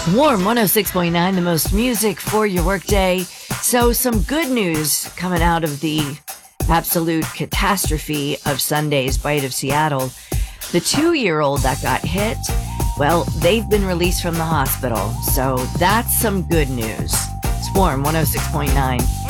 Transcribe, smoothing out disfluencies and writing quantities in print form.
Warm 106.9, the most music for your workday. So some good news coming out of the absolute catastrophe of Sunday's Bite of Seattle. The 2-year-old that got hit, well, they've been released from the hospital. So that's some good news. It's Warm 106.9.